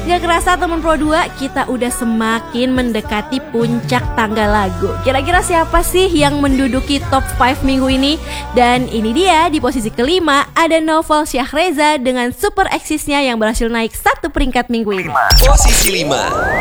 Gak kerasa teman Pro 2, kita udah semakin mendekati puncak tangga lagu. Kira-kira siapa sih yang menduduki top 5 minggu ini? Dan ini dia, di posisi kelima ada Noval Syahreza dengan Super Exisnya yang berhasil naik 1 peringkat minggu ini. Posisi 5.